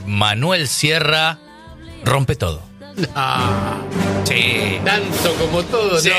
Manuel Sierra rompe todo. No, Sí. tanto como todo, Sí.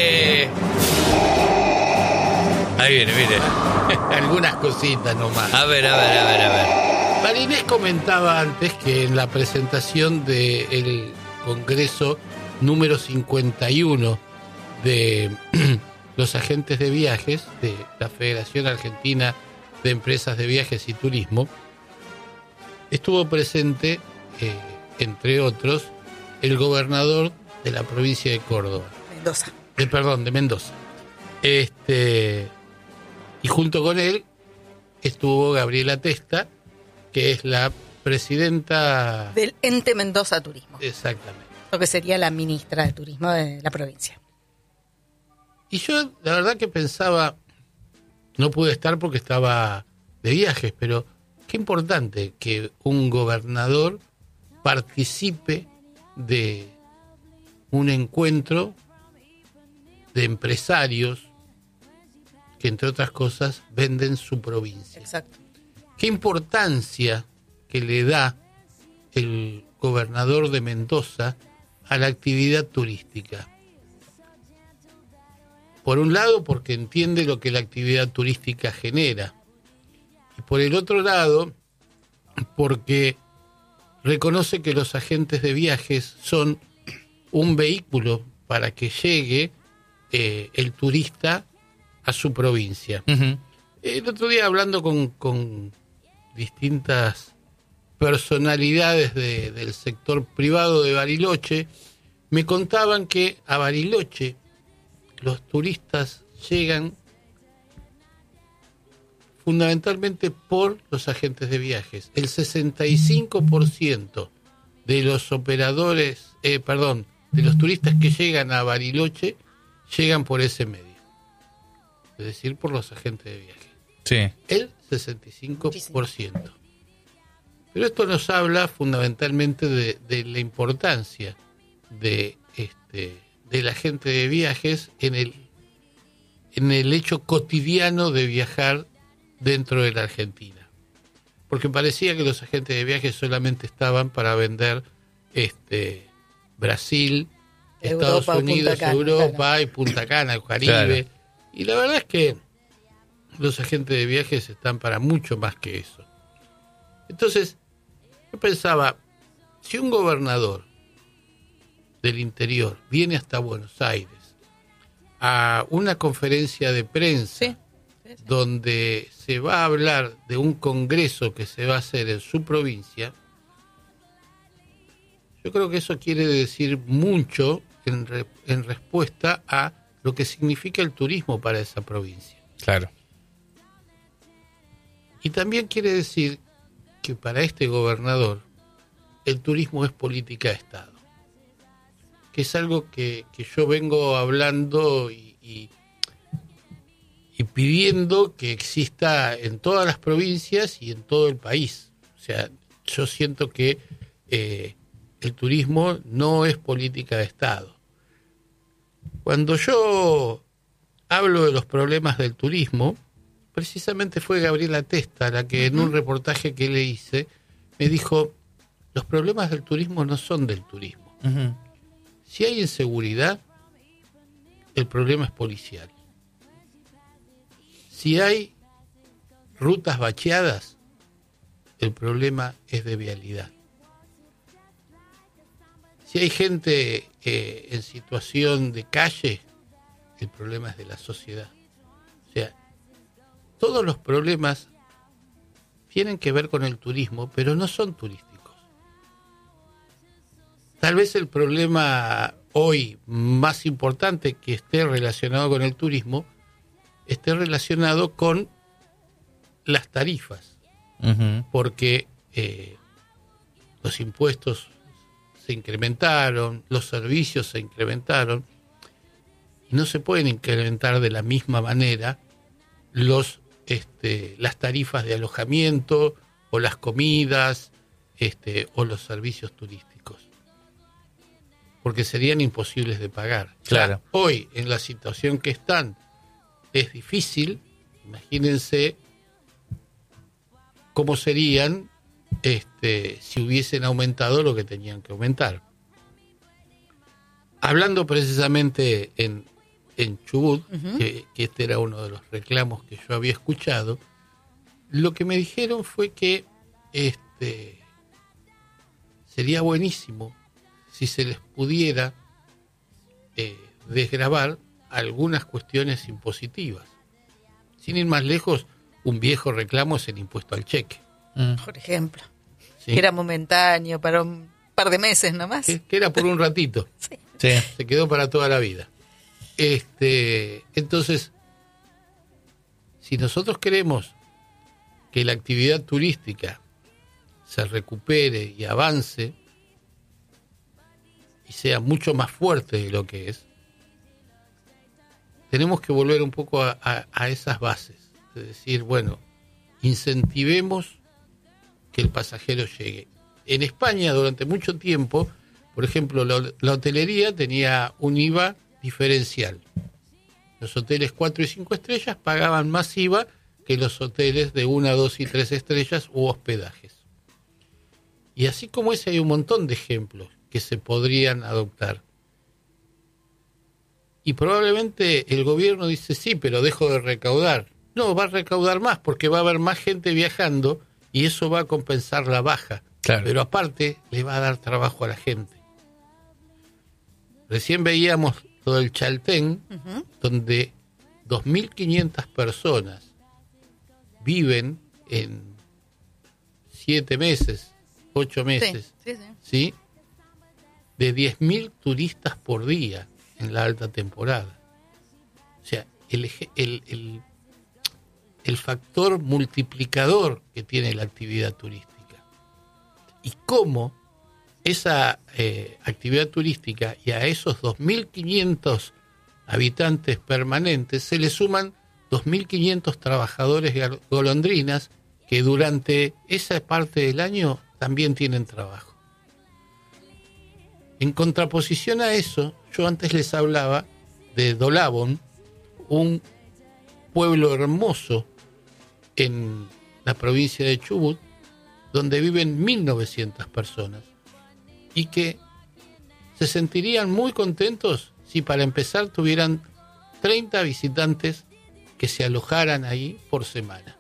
no. Ahí viene, mire. Algunas cositas nomás. A ver. Marinés comentaba antes que en la presentación del Congreso número 51 de los agentes de viajes de la Federación Argentina de Empresas de Viajes y Turismo, estuvo presente, entre otros, el gobernador de la provincia de Córdoba. De Mendoza. Y junto con él estuvo Gabriela Testa, que es la presidenta del Ente Mendoza Turismo. Exactamente. Lo que sería la ministra de Turismo de la provincia. Y yo, la verdad que pensaba, no pude estar porque estaba de viajes, pero qué importante que un gobernador participe de un encuentro de empresarios que, entre otras cosas, venden su provincia. Exacto. Qué importancia que le da el gobernador de Mendoza a la actividad turística. Por un lado, porque entiende lo que la actividad turística genera. Y por el otro lado, porque reconoce que los agentes de viajes son un vehículo para que llegue el turista a su provincia. Uh-huh. El otro día, hablando con distintas personalidades del sector privado de Bariloche, me contaban que a Bariloche los turistas llegan fundamentalmente por los agentes de viajes. El 65% de los operadores, de los turistas que llegan a Bariloche, llegan por ese medio. Es decir, por los agentes de viaje. Sí. El 65%. Pero esto nos habla fundamentalmente de la importancia del agente de viajes en el hecho cotidiano de viajar dentro de la Argentina. Porque parecía que los agentes de viajes solamente estaban para vender Brasil, Europa, Estados Unidos, Punta Cana, Europa, claro. y Punta Cana, el Caribe. Claro. Y la verdad es que los agentes de viajes están para mucho más que eso. Entonces, yo pensaba, si un gobernador del interior viene hasta Buenos Aires a una conferencia de prensa, Sí. donde se va a hablar de un congreso que se va a hacer en su provincia, yo creo que eso quiere decir mucho en respuesta a lo que significa el turismo para esa provincia. Claro. Y también quiere decir que para este gobernador el turismo es política de Estado, que es algo que yo vengo hablando y pidiendo que exista en todas las provincias y en todo el país. O sea, yo siento que el turismo no es política de Estado. Cuando yo hablo de los problemas del turismo, precisamente fue Gabriela Testa la que en un reportaje que le hice me dijo, los problemas del turismo no son del turismo. Uh-huh. Si hay inseguridad, el problema es policial. Si hay rutas bacheadas, el problema es de vialidad. Si hay gente en situación de calle, el problema es de la sociedad. O sea, todos los problemas tienen que ver con el turismo, pero no son turísticos. Tal vez el problema hoy más importante que esté relacionado con el turismo esté relacionado con las tarifas, Uh-huh. porque los impuestos se incrementaron, los servicios se incrementaron, y no se pueden incrementar de la misma manera las tarifas de alojamiento o las comidas o los servicios turísticos, porque serían imposibles de pagar. Claro. O sea, hoy, en la situación que están, es difícil. Imagínense cómo serían si hubiesen aumentado lo que tenían que aumentar. Hablando precisamente en Chubut, que este era uno de los reclamos que yo había escuchado, lo que me dijeron fue que sería buenísimo si se les pudiera desgravar algunas cuestiones impositivas. Sin ir más lejos, un viejo reclamo es el impuesto al cheque. Por ejemplo. ¿Sí? Que era momentáneo, para un par de meses nomás. Que era por un ratito. Sí. Sí. Se quedó para toda la vida. Entonces, si nosotros queremos que la actividad turística se recupere y avance y sea mucho más fuerte de lo que es, tenemos que volver un poco a esas bases. Es decir, bueno, incentivemos que el pasajero llegue. En España, durante mucho tiempo, por ejemplo, la hotelería tenía un IVA diferencial. Los hoteles 4 y 5 estrellas pagaban más IVA que los hoteles de 1, 2 y 3 estrellas u hospedajes. Y así como ese hay un montón de ejemplos que se podrían adoptar. Y probablemente el gobierno dice, sí, pero dejo de recaudar. No, va a recaudar más porque va a haber más gente viajando y eso va a compensar la baja. Claro. Pero aparte le va a dar trabajo a la gente. Recién veíamos todo el Chaltén, donde 2.500 personas viven en 7 meses, 8 meses, Sí. ¿sí? De 10.000 turistas por día en la alta temporada. O sea, el factor multiplicador que tiene la actividad turística. Y cómo esa actividad turística y a esos 2.500 habitantes permanentes se le suman 2.500 trabajadores golondrinas que durante esa parte del año también tienen trabajo. En contraposición a eso, yo antes les hablaba de Dolabón, un pueblo hermoso en la provincia de Chubut, donde viven 1.900 personas y que se sentirían muy contentos si para empezar tuvieran 30 visitantes que se alojaran ahí por semana.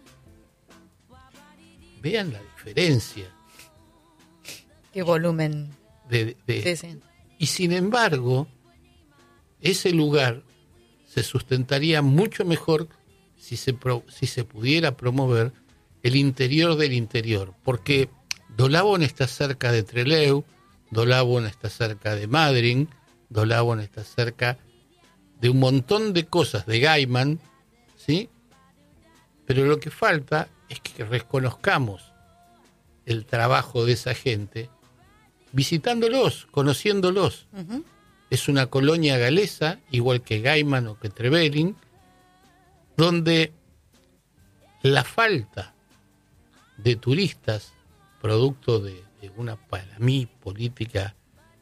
Vean la diferencia. Qué volumen. Sí. Y sin embargo, ese lugar se sustentaría mucho mejor si se pudiera promover el interior del interior, porque Dolabón está cerca de Trelew, Dolabón está cerca de Madryn, Dolabón está cerca de un montón de cosas, de Gaiman, ¿sí? Pero lo que falta es que reconozcamos el trabajo de esa gente visitándolos, conociéndolos. Es una colonia galesa, igual que Gaiman o que Trevelin, donde la falta de turistas, producto de una, para mí, política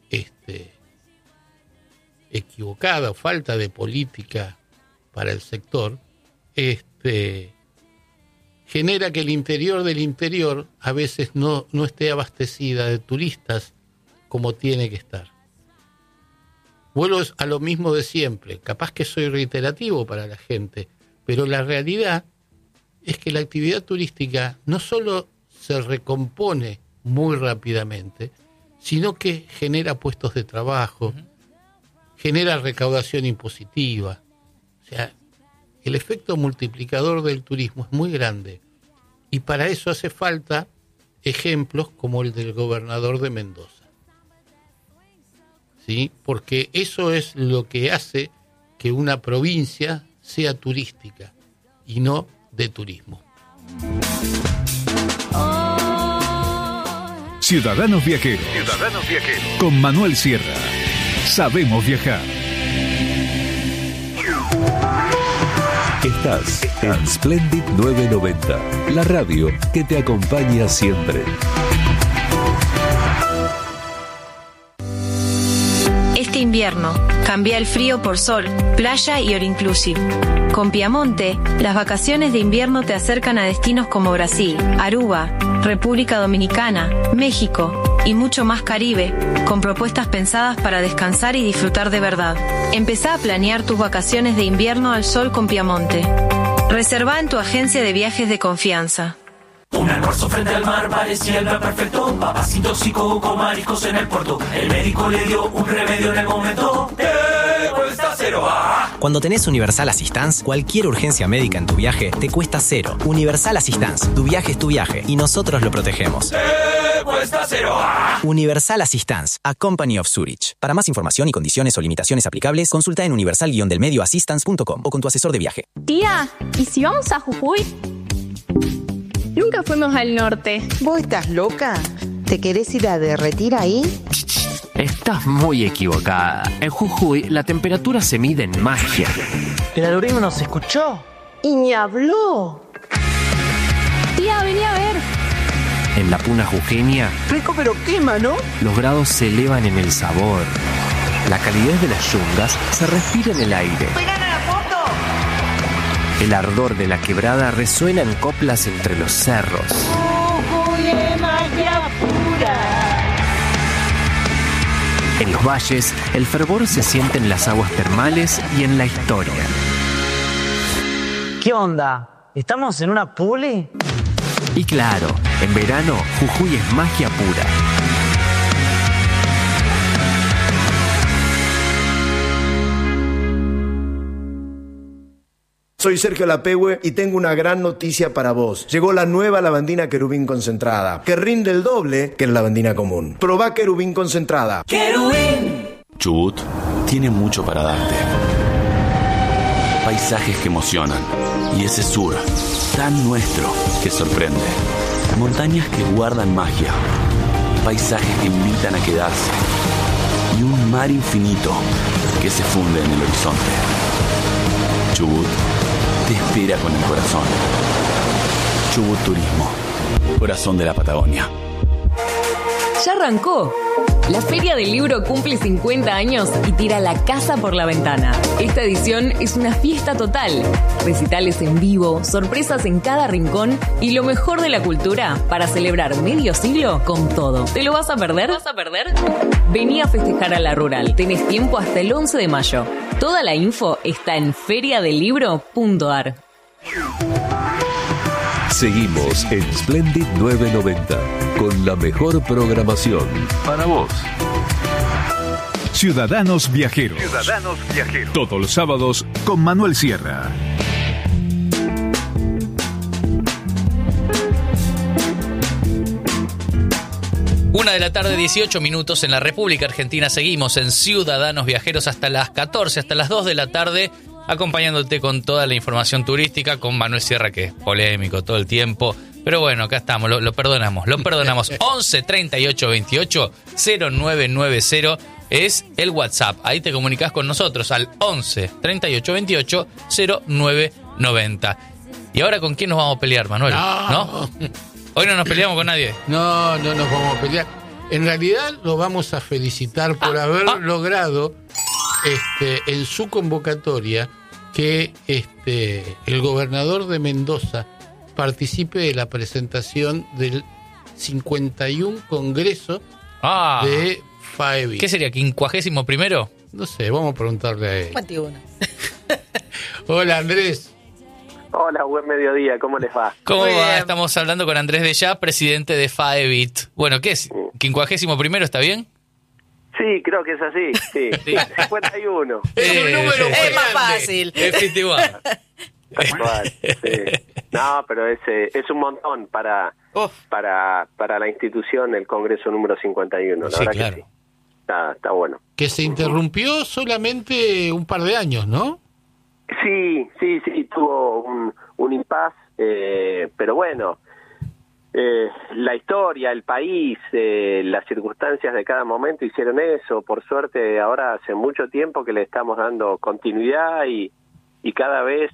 equivocada o falta de política para el sector, genera que el interior del interior a veces no esté abastecida de turistas como tiene que estar. Vuelvo a lo mismo de siempre, capaz que soy reiterativo para la gente, pero la realidad es que la actividad turística no solo se recompone muy rápidamente, sino que genera puestos de trabajo, genera recaudación impositiva. O sea, el efecto multiplicador del turismo es muy grande y para eso hace falta ejemplos como el del gobernador de Mendoza. ¿Sí? Porque eso es lo que hace que una provincia sea turística y no de turismo. Ciudadanos Viajeros. Con Manuel Sierra. Sabemos viajar. Estás en Splendid 990, la radio que te acompaña siempre. Este invierno, Cambia el frío por sol, playa y all inclusive. Con Piamonte, las vacaciones de invierno te acercan a destinos como Brasil, Aruba, República Dominicana, México y mucho más Caribe, con propuestas pensadas para descansar y disfrutar de verdad. Empezá a planear tus vacaciones de invierno al sol con Piamonte. Reservá en tu agencia de viajes de confianza. Un almuerzo frente al mar parecía el plan perfecto. Papas sin tóxico con mariscos en el puerto. El médico le dio un remedio en el momento. ¡Te cuesta cero! ¡Ah! Cuando tenés Universal Assistance, cualquier urgencia médica en tu viaje te cuesta cero. Universal Assistance, tu viaje es tu viaje y nosotros lo protegemos. ¡Te cuesta cero! ¡Ah! Universal Assistance, a Company of Zurich. Para más información y condiciones o limitaciones aplicables, consulta en universal-assistance.com o con tu asesor de viaje. Tía, ¿y si vamos a Jujuy? Nunca fuimos al norte. ¿Vos estás loca? ¿Te querés ir a derretir ahí? Estás muy equivocada. En Jujuy la temperatura se mide en magia. ¿El algoritmo nos escuchó? Y ni habló. Tía, vení a ver. En la puna jujeña, Rico pero quema, ¿no? los grados se elevan en el sabor. La calidez de las yungas se respira en el aire. El ardor de la quebrada resuena en coplas entre los cerros. En los valles, el fervor se siente en las aguas termales y en la historia. ¿Qué onda? ¿Estamos en una puli? Y claro, en verano, Jujuy es magia pura. Soy Sergio Lapehue y tengo una gran noticia para vos. Llegó la nueva lavandina Querubín concentrada, que rinde el doble que la lavandina común. Probá Querubín concentrada. ¡Querubín! Chubut tiene mucho para darte. Paisajes que emocionan. Y ese sur, tan nuestro, que sorprende. Montañas que guardan magia. Paisajes que invitan a quedarse. Y un mar infinito que se funde en el horizonte. Chubut te espera con el corazón. Chubut Turismo, corazón de la Patagonia. Ya arrancó. La Feria del Libro cumple 50 años y tira la casa por la ventana. Esta edición es una fiesta total. Recitales en vivo, sorpresas en cada rincón y lo mejor de la cultura para celebrar medio siglo con todo. ¿Te lo vas a perder? Vení a festejar a la Rural. Tenés tiempo hasta el 11 de mayo. Toda la info está en feriadelibro.ar. Seguimos en Splendid 990 con la mejor programación para vos. Ciudadanos Viajeros. Todos los sábados con Manuel Sierra. Una de la tarde, 18 minutos en la República Argentina. Seguimos en Ciudadanos Viajeros hasta las 14, hasta las 2 de la tarde, acompañándote con toda la información turística, con Manuel Sierra, que es polémico todo el tiempo. Pero bueno, acá estamos, lo perdonamos. 11 38 28 0990 es el WhatsApp. Ahí te comunicás con nosotros al 11 38 28 0990. ¿Y ahora con quién nos vamos a pelear, Manuel? ¿No? Hoy no nos peleamos con nadie. No nos vamos a pelear. En realidad lo vamos a felicitar por haber logrado en su convocatoria que el gobernador de Mendoza participe de la presentación del 51 Congreso de FAEBIT. ¿Qué sería? ¿51º? No sé, vamos a preguntarle a él. 51. Hola, Andrés. Hola, buen mediodía, ¿cómo les va? ¿Cómo va? Estamos hablando con Andrés Dellá, presidente de FAEBIT. Bueno, ¿qué es? ¿51º está bien? Sí, creo que es así, sí. 51. Es un número es más fácil. Es igual. Sí. No, pero es un montón para la institución, el Congreso número 51. La verdad claro. que sí. Está bueno. Que se interrumpió solamente un par de años, ¿no? Sí, tuvo un impas, pero bueno, la historia, el país, las circunstancias de cada momento hicieron eso. Por suerte, ahora hace mucho tiempo que le estamos dando continuidad y cada vez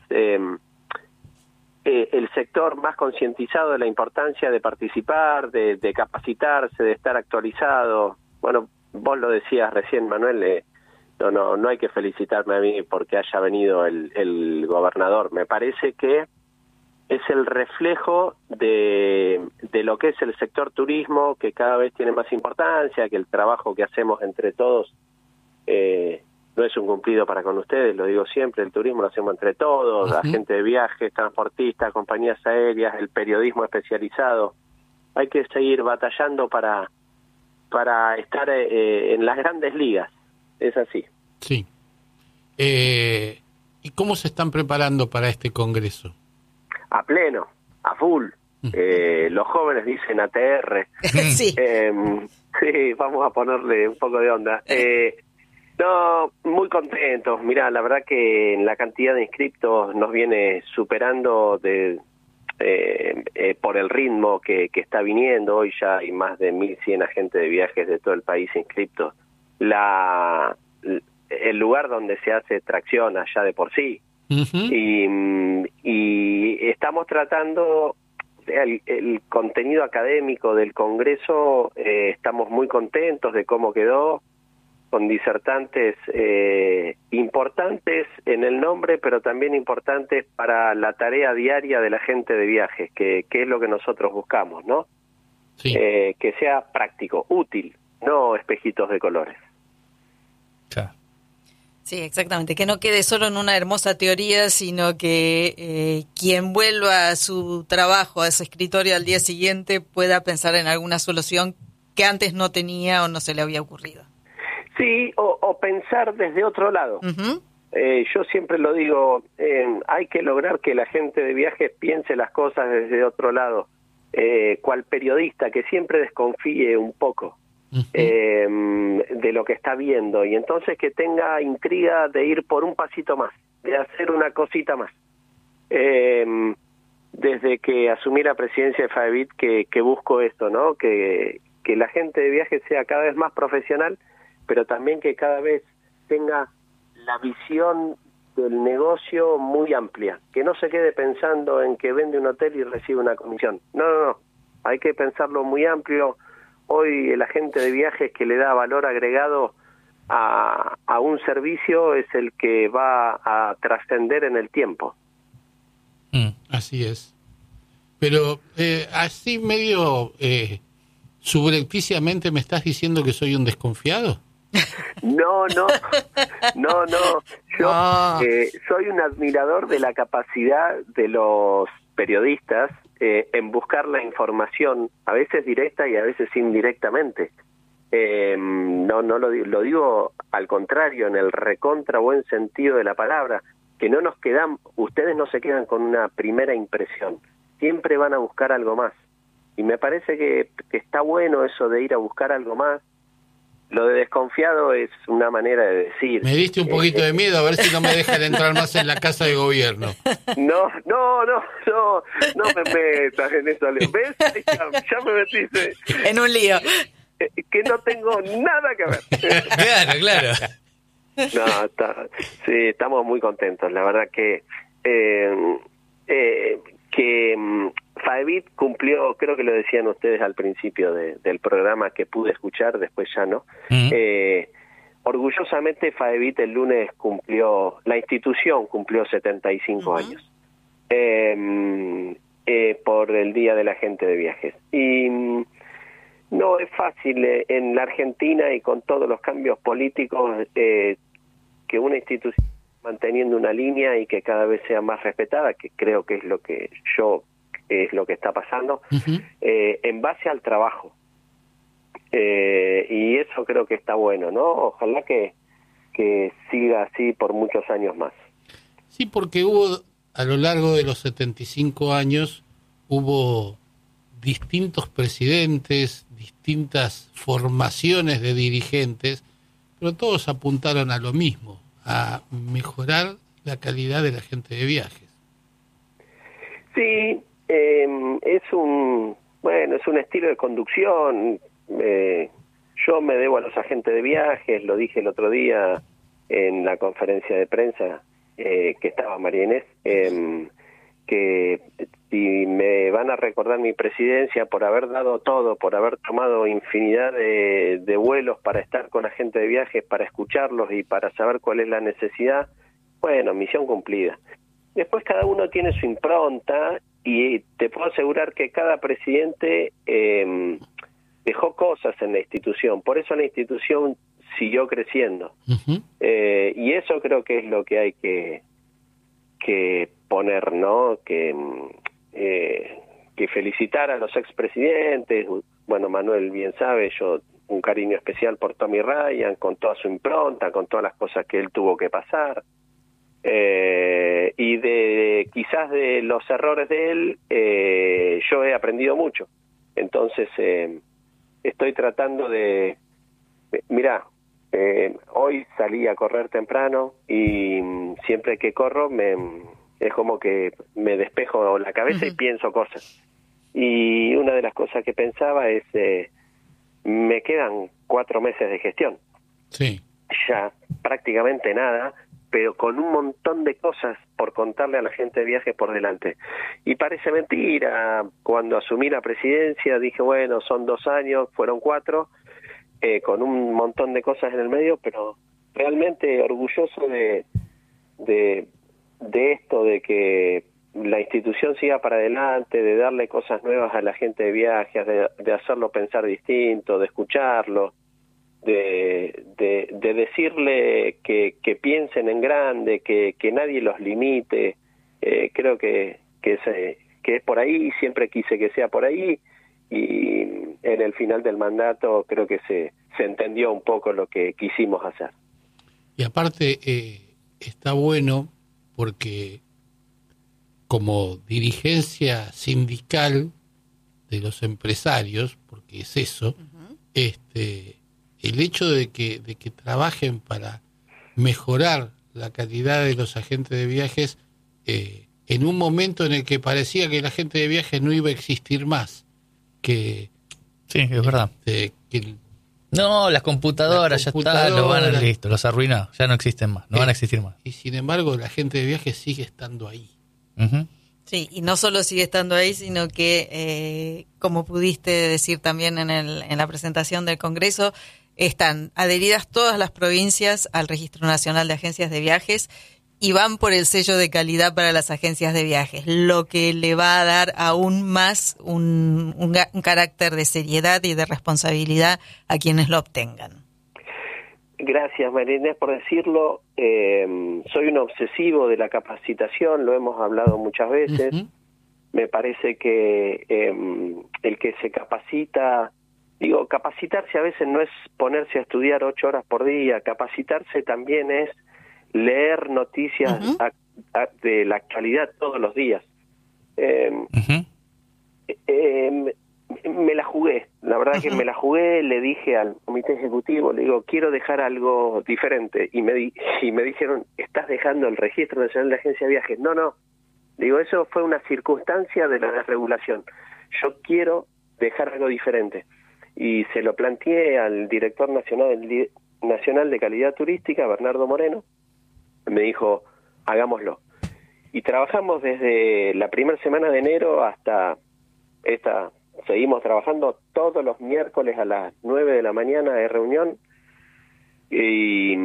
el sector más concientizado de la importancia de participar, de capacitarse, de estar actualizado. Bueno, vos lo decías recién, Manuel, No hay que felicitarme a mí porque haya venido el gobernador. Me parece que es el reflejo de lo que es el sector turismo, que cada vez tiene más importancia, que el trabajo que hacemos entre todos no es un cumplido para con ustedes, lo digo siempre, el turismo lo hacemos entre todos, la gente de viajes, transportistas, compañías aéreas, el periodismo especializado. Hay que seguir batallando para estar en las grandes ligas, es así. Sí. ¿Y cómo se están preparando para este congreso? A pleno, a full. Los jóvenes dicen ATR. Sí. Sí, vamos a ponerle un poco de onda. No, muy contentos. Mirá, la verdad que la cantidad de inscriptos nos viene superando por el ritmo que está viniendo. Hoy ya hay más de 1.100 agentes de viajes de todo el país inscriptos. El lugar donde se hace tracción allá de por sí. Uh-huh. Y estamos tratando el contenido académico del Congreso, estamos muy contentos de cómo quedó, con disertantes importantes en el nombre, pero también importantes para la tarea diaria de la gente de viajes, que es lo que nosotros buscamos, ¿no? Sí. Que sea práctico, útil, no espejitos de colores. Sí, exactamente, que no quede solo en una hermosa teoría, sino que quien vuelva a su trabajo, a su escritorio al día siguiente, pueda pensar en alguna solución que antes no tenía o no se le había ocurrido. Sí, o pensar desde otro lado. Uh-huh. Yo siempre lo digo, hay que lograr que la gente de viajes piense las cosas desde otro lado, cual periodista que siempre desconfíe un poco. Uh-huh. De lo que está viendo, y entonces que tenga intriga de ir por un pasito más, de hacer una cosita más. Desde que asumí la presidencia de FAEBIT que busco esto, ¿no? Que la gente de viajes sea cada vez más profesional, pero también que cada vez tenga la visión del negocio muy amplia, que no se quede pensando en que vende un hotel y recibe una comisión. No, hay que pensarlo muy amplio. Hoy el agente de viajes que le da valor agregado a un servicio es el que va a trascender en el tiempo. Así es. Pero así medio subrepticiamente me estás diciendo que soy un desconfiado. No. Yo soy un admirador de la capacidad de los periodistas en buscar la información, a veces directa y a veces indirectamente. No lo digo al contrario, en el recontra buen sentido de la palabra, que no nos quedan, ustedes no se quedan con una primera impresión, siempre van a buscar algo más. Y me parece que está bueno eso de ir a buscar algo más. Lo de desconfiado es una manera de decir. Me diste un poquito de miedo, a ver si no me dejan entrar más en la casa de gobierno. No me metas en eso, Leo. ¿Ves? Ya me metiste en un lío. Que no tengo nada que ver. Claro. No, sí, estamos muy contentos. La verdad que FAEBIT cumplió, creo que lo decían ustedes al principio del programa que pude escuchar, después ya no. Uh-huh. Orgullosamente FAEBIT el lunes la institución cumplió 75 uh-huh. años por el Día de la Gente de Viajes. Y no es fácil en la Argentina y con todos los cambios políticos que una institución manteniendo una línea y que cada vez sea más respetada, que creo que es lo que está pasando, uh-huh. En base al trabajo. Y eso creo que está bueno, ¿no? Ojalá que siga así por muchos años más. Sí, porque a lo largo de los 75 años, hubo distintos presidentes, distintas formaciones de dirigentes, pero todos apuntaron a lo mismo, a mejorar la calidad de la gente de viajes. Sí, es un estilo de conducción. Yo me debo a los agentes de viajes, lo dije el otro día en la conferencia de prensa que estaba María Inés, que y me van a recordar mi presidencia por haber dado todo, por haber tomado infinidad de vuelos para estar con la gente de viajes, para escucharlos y para saber cuál es la necesidad, bueno, misión cumplida. Después cada uno tiene su impronta y te puedo asegurar que cada presidente dejó cosas en la institución, por eso la institución siguió creciendo. Y eso creo que es lo que hay que poner, ¿no? Que felicitar a los expresidentes. Bueno, Manuel bien sabe, yo un cariño especial por Tommy Ryan, con toda su impronta, con todas las cosas que él tuvo que pasar. Y quizás de los errores de él, yo he aprendido mucho. Entonces, estoy tratando de... Mirá, hoy salí a correr temprano y siempre que corro es como que me despejo la cabeza y pienso cosas. Y una de las cosas que pensaba es, me quedan 4 meses de gestión. Sí. Ya prácticamente nada, pero con un montón de cosas por contarle a la gente de viajes por delante. Y parece mentira, cuando asumí la presidencia dije, bueno, son 2 años, fueron 4, con un montón de cosas en el medio, pero realmente orgulloso de esto, de que la institución siga para adelante, de darle cosas nuevas a la gente de viajes, de hacerlo pensar distinto, de escucharlo, de decirle que piensen en grande, que nadie los limite. Creo que es por ahí, siempre quise que sea por ahí, y en el final del mandato creo que se entendió un poco lo que quisimos hacer. Y aparte está bueno porque como dirigencia sindical de los empresarios, porque es eso, el hecho de que trabajen para mejorar la calidad de los agentes de viajes en un momento en el que parecía que la gente de viajes no iba a existir más, que sí, es verdad. No, las computadoras ya está, los arruinó, ya no existen más, no van a existir más. Y sin embargo, la gente de viajes sigue estando ahí. Sí, y no solo sigue estando ahí, sino que, como pudiste decir también en la presentación del Congreso, están adheridas todas las provincias al Registro Nacional de Agencias de Viajes y van por el sello de calidad para las agencias de viajes, lo que le va a dar aún más un carácter de seriedad y de responsabilidad a quienes lo obtengan. Gracias, María Inés, por decirlo. Soy un obsesivo de la capacitación, lo hemos hablado muchas veces. Me parece que el que se capacita, capacitarse a veces no es ponerse a estudiar 8 horas por día, capacitarse también es leer noticias de la actualidad todos los días. Me la jugué, la verdad que me la jugué, le dije al comité ejecutivo, le digo, quiero dejar algo diferente, y me dijeron, ¿estás dejando el Registro Nacional de Agencia de Viajes? No, digo, eso fue una circunstancia de la desregulación, yo quiero dejar algo diferente, y se lo planteé al director nacional de calidad turística, Bernardo Moreno, me dijo, hagámoslo, y trabajamos desde la primera semana de enero hasta esta. Seguimos trabajando todos los miércoles a las 9 de la mañana de reunión y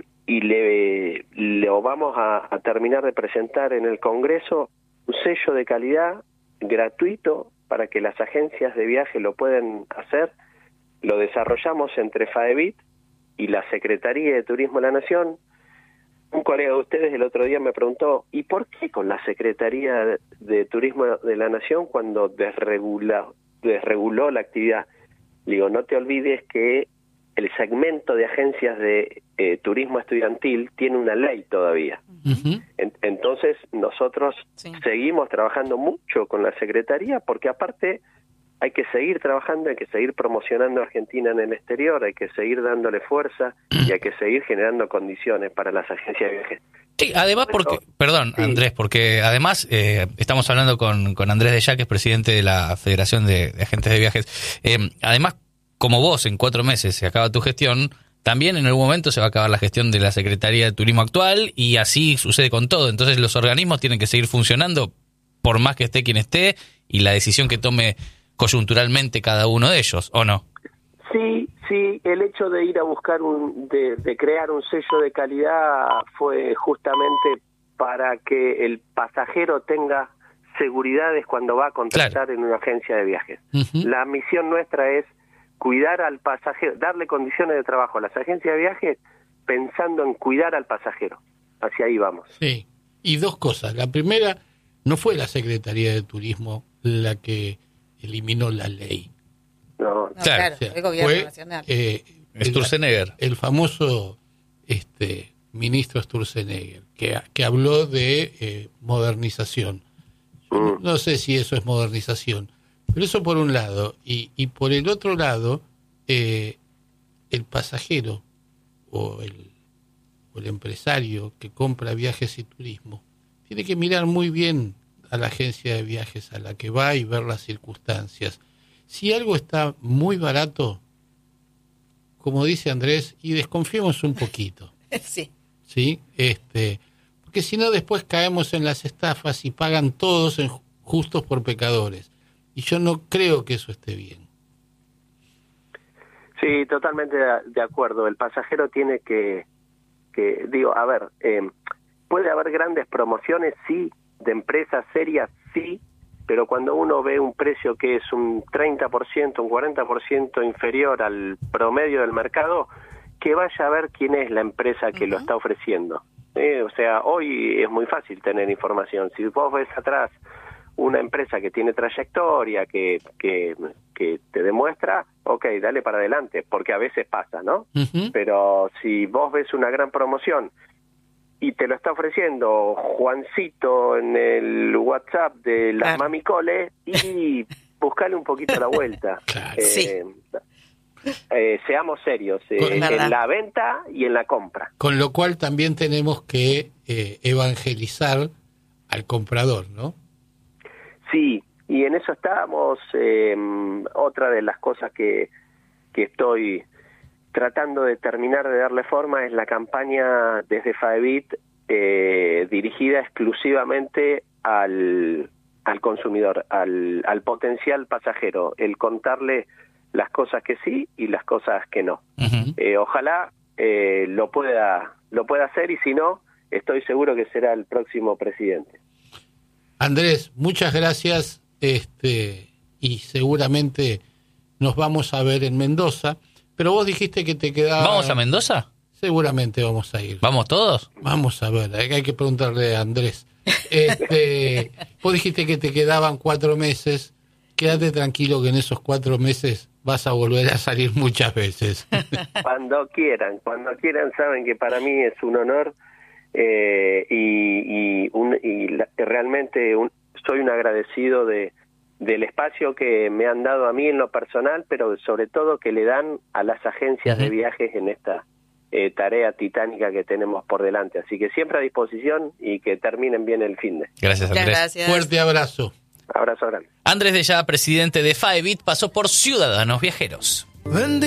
le vamos a terminar de presentar en el Congreso un sello de calidad gratuito para que las agencias de viaje lo puedan hacer. Lo desarrollamos entre FADEVIT y la Secretaría de Turismo de la Nación. Un colega de ustedes el otro día me preguntó, ¿y por qué con la Secretaría de Turismo de la Nación cuando desreguló la actividad? Digo, no te olvides que el segmento de agencias de turismo estudiantil tiene una ley todavía. Entonces nosotros seguimos trabajando mucho con la Secretaría porque aparte hay que seguir trabajando, hay que seguir promocionando a Argentina en el exterior, hay que seguir dándole fuerza y hay que seguir generando condiciones para las agencias de viajes. Sí, además porque, perdón, sí. Andrés, porque además estamos hablando con Andrés de Ya, que es presidente de la Federación de Agentes de Viajes. Además, como vos en 4 meses se acaba tu gestión, también en algún momento se va a acabar la gestión de la Secretaría de Turismo actual y así sucede con todo. Entonces los organismos tienen que seguir funcionando por más que esté quien esté y la decisión que tome coyunturalmente cada uno de ellos, ¿o no? Sí, el hecho de ir a buscar de crear un sello de calidad fue justamente para que el pasajero tenga seguridades cuando va a contratar en una agencia de viajes. La misión nuestra es cuidar al pasajero, darle condiciones de trabajo a las agencias de viajes pensando en cuidar al pasajero. Hacia ahí vamos. Sí, y dos cosas. La primera, no fue la Secretaría de Turismo la que eliminó la ley. No, claro, o sea, el gobierno fue, nacional. Sturzenegger. El famoso ministro Sturzenegger, que habló de modernización. No sé si eso es modernización, pero eso por un lado. Y por el otro lado, el pasajero o el empresario que compra viajes y turismo tiene que mirar muy bien a la agencia de viajes a la que va y ver las circunstancias. Si algo está muy barato, como dice Andrés, y desconfiemos un poquito. Sí. ¿Sí? Porque si no después caemos en las estafas y pagan todos justos por pecadores. Y yo no creo que eso esté bien. Sí, totalmente de acuerdo. El pasajero tiene que digo, a ver, puede haber grandes promociones, sí, de empresas serias, sí, pero cuando uno ve un precio que es un 30%, un 40% inferior al promedio del mercado, que vaya a ver quién es la empresa que lo está ofreciendo. O sea, hoy es muy fácil tener información. Si vos ves atrás una empresa que tiene trayectoria, que te demuestra, ok, dale para adelante, porque a veces pasa, ¿no? Pero si vos ves una gran promoción y te lo está ofreciendo Juancito en el WhatsApp de las Mami Cole, y buscale un poquito la vuelta. Seamos serios en la venta y en la compra. Con lo cual también tenemos que evangelizar al comprador, ¿no? Sí, y en eso estábamos. Otra de las cosas que estoy tratando de terminar de darle forma es la campaña desde Faebit dirigida exclusivamente al consumidor, al potencial pasajero, el contarle las cosas que sí y las cosas que no. Ojalá lo pueda hacer, y si no, estoy seguro que será el próximo presidente. Andrés, muchas gracias, y seguramente nos vamos a ver en Mendoza, pero vos dijiste que te quedaba... ¿Vamos a Mendoza? Seguramente vamos a ir. ¿Vamos todos? Vamos a ver, hay que preguntarle a Andrés. Vos dijiste que te quedaban 4 meses, quédate tranquilo que en esos 4 meses vas a volver a salir muchas veces. Cuando quieran, saben que para mí es un honor. Realmente soy un agradecido del espacio que me han dado a mí en lo personal, pero sobre todo que le dan a las agencias de viajes en esta tarea titánica que tenemos por delante. Así que siempre a disposición, y que terminen bien el finde. Gracias, Andrés. Gracias. Fuerte abrazo. Abrazo grande. Andrés de Ya, presidente de Faebit, pasó por Ciudadanos Viajeros.